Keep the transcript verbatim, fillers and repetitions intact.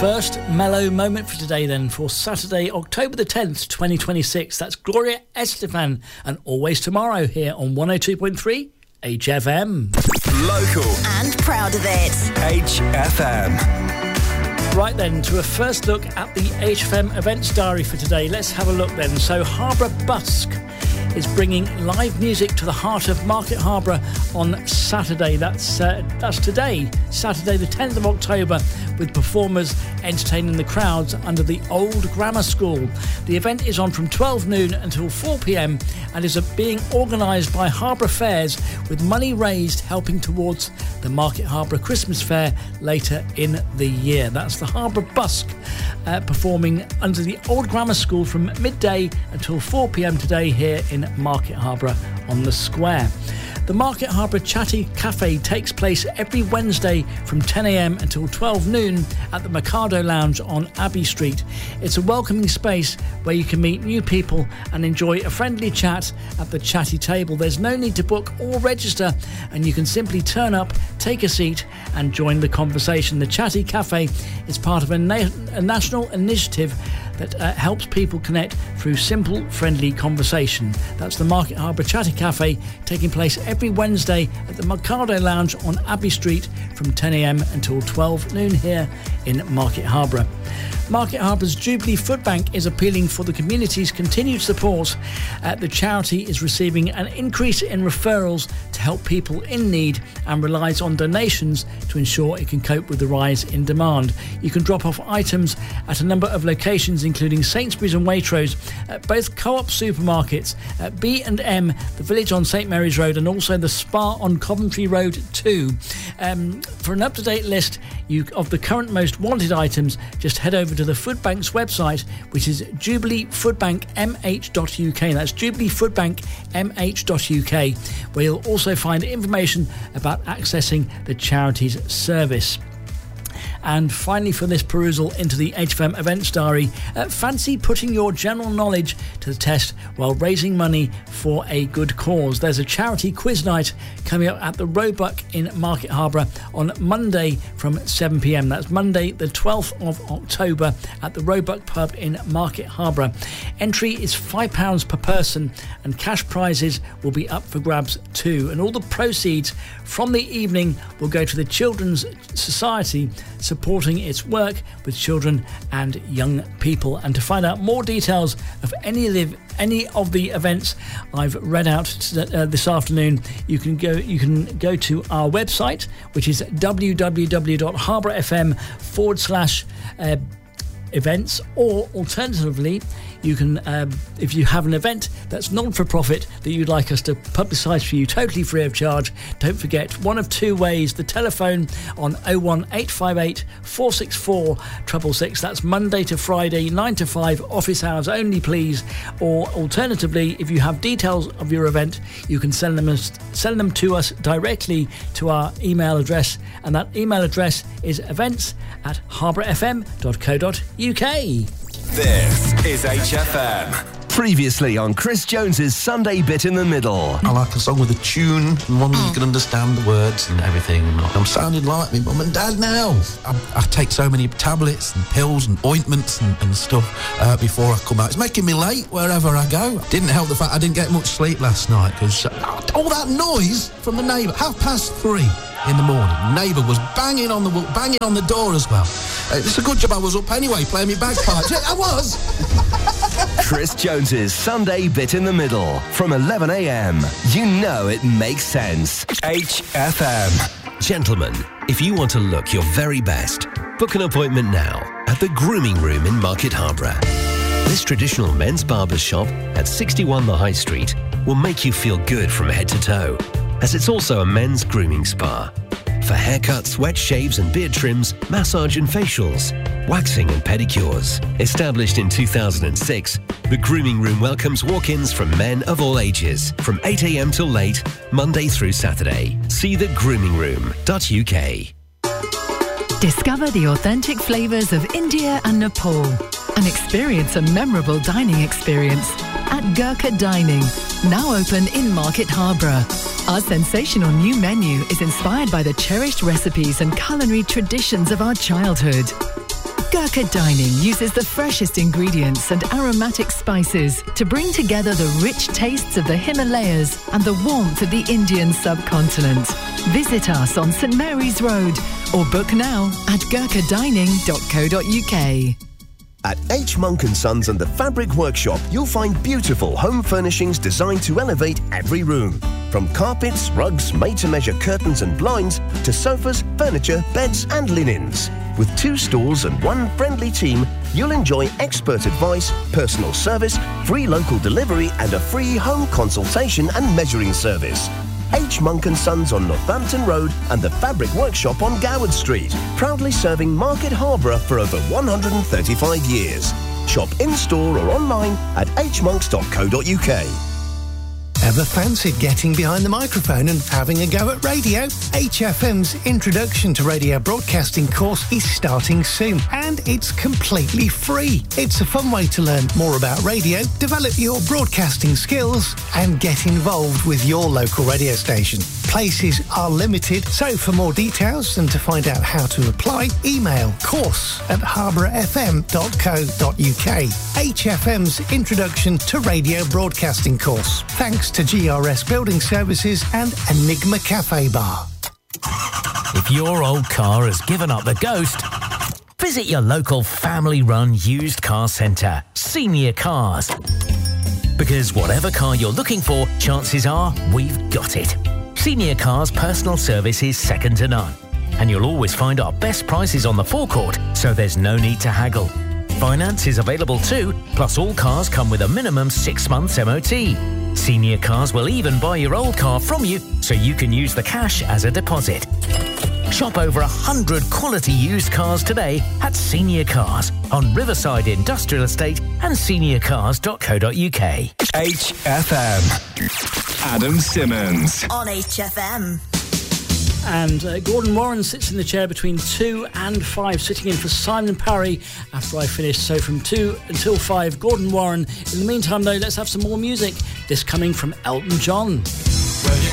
First mellow moment for today then, for Saturday, October the tenth, twenty twenty-six. That's Gloria Estefan and Always Tomorrow here on one oh two point three H F M. Local. And proud of it. H F M. Right then, to a first look at the H F M events diary for today. Let's have a look then. So Harbour Busk is bringing live music to the heart of Market Harbour on Saturday. That's uh, that's today, Saturday the tenth of October, with performers entertaining the crowds under the Old Grammar School. The event is on from twelve noon until four p.m. and is being organised by Harbour Fairs, with money raised helping towards the Market Harbour Christmas Fair later in the year. That's the Harbour Busk uh, performing under the Old Grammar School from midday until four p.m. today here in Market Harbour on the Square. The Market Harbour Chatty Cafe takes place every Wednesday from ten a.m. until twelve noon at the Mikado Lounge on Abbey Street. It's a welcoming space where you can meet new people and enjoy a friendly chat at the chatty table. There's no need to book or register, and you can simply turn up, take a seat and join the conversation. The Chatty Cafe is part of a, na- a national initiative that uh, helps people connect through simple, friendly conversation. That's the Market Harbour Chatty Cafe, taking place every Wednesday at the Mikado Lounge on Abbey Street from ten a.m. until twelve noon here in Market Harbour. Market Harbour's Jubilee Food Bank is appealing for the community's continued support. Uh, the charity is receiving an increase in referrals to help people in need and relies on donations to ensure it can cope with the rise in demand. You can drop off items at a number of locations, including Sainsbury's and Waitrose, at both Co-op supermarkets, at B and M, the Village on St Mary's Road, and also the Spa on Coventry Road too. Um, for an up-to-date list you, of the current most wanted items, just head over to the Food Bank's website, which is jubilee food bank m h dot u k. That's jubilee food bank m h dot u k, where you'll also find information about accessing the charity's service. And finally, for this perusal into the H F M events diary, uh, fancy putting your general knowledge to the test while raising money for a good cause. There's a charity quiz night coming up at the Roebuck in Market Harbour on Monday from seven p.m. That's Monday the twelfth of October at the Roebuck pub in Market Harbour. Entry is five pounds per person and cash prizes will be up for grabs too. And all the proceeds from the evening will go to the Children's Society, supporting its work with children and young people. And to find out more details of any of the, any of the events I've read out to, uh, this afternoon, you can go you can go to our website, which is www.harbourfm forward slash uh, events, or alternatively you can, um, if you have an event that's non-for-profit that you'd like us to publicise for you totally free of charge, don't forget one of two ways: the telephone on oh one eight five eight four six four six six six. That's Monday to Friday nine to five, office hours only please. Or alternatively, if you have details of your event, you can send them us, send them to us directly to our email address, and that email address is events at harbour f m dot co dot u k. This is H F M. Previously on Chris Jones's Sunday Bit in the Middle. I like a song with a tune, one that you can understand the words and everything. I'm sounding like me mum and dad now. I, I take so many tablets and pills and ointments and, and stuff uh, before I come out. It's making me late wherever I go. Didn't help the fact I didn't get much sleep last night because uh, all that noise from the neighbour, half past three in the morning. Neighbour was banging on the banging on the door as well. Uh, it's a good job I was up anyway, playing me bagpipes. Yeah, I was. Chris Jones's Sunday Bit in the Middle from eleven a.m. You know it makes sense. H F M. Gentlemen, if you want to look your very best, book an appointment now at the Grooming Room in Market Harbour. This traditional men's barber shop at sixty-one The High Street will make you feel good from head to toe, as it's also a men's grooming spa. For haircuts, wet shaves and beard trims, massage and facials, waxing and pedicures. Established in two thousand six, the Grooming Room welcomes walk-ins from men of all ages, from eight a.m. till late, Monday through Saturday. See the grooming room dot u k. Discover the authentic flavours of India and Nepal and experience a memorable dining experience at Gurkha Dining, now open in Market Harbour. Our sensational new menu is inspired by the cherished recipes and culinary traditions of our childhood. Gurkha Dining uses the freshest ingredients and aromatic spices to bring together the rich tastes of the Himalayas and the warmth of the Indian subcontinent. Visit us on St Mary's Road or book now at gurkha dining dot co dot uk. At H. Monk and Sons and the Fabric Workshop, you'll find beautiful home furnishings designed to elevate every room. From carpets, rugs, made-to-measure curtains and blinds, to sofas, furniture, beds and linens. With two stores and one friendly team, you'll enjoy expert advice, personal service, free local delivery and a free home consultation and measuring service. H. Monk and Sons on Northampton Road and the Fabric Workshop on Goward Street, proudly serving Market Harborough for over one hundred thirty-five years. Shop in-store or online at h monks dot co dot uk. Ever fancied getting behind the microphone and having a go at radio? H F M's Introduction to Radio Broadcasting course is starting soon, and it's completely free. It's a fun way to learn more about radio, develop your broadcasting skills, and get involved with your local radio station. Places are limited, so for more details and to find out how to apply, email course at harborough f m dot co dot uk. H F M's Introduction to Radio Broadcasting course. Thanks to G R S Building Services and Enigma Cafe Bar. If your old car has given up the ghost, visit your local family-run used car centre, Senior Cars. Because whatever car you're looking for, chances are we've got it. Senior Cars personal service is second to none. And you'll always find our best prices on the forecourt, so there's no need to haggle. Finance is available too, plus all cars come with a minimum six months M O T. Senior Cars will even buy your old car from you, so you can use the cash as a deposit. Shop over a hundred quality used cars today at Senior Cars on Riverside Industrial Estate and senior cars dot co dot uk. H F M. Adam Simmons. On H F M. And uh, Gordon Warren sits in the chair between two and five, sitting in for Simon Parry after I finish. So from two until five, Gordon Warren. In the meantime, though, let's have some more music. This coming from Elton John.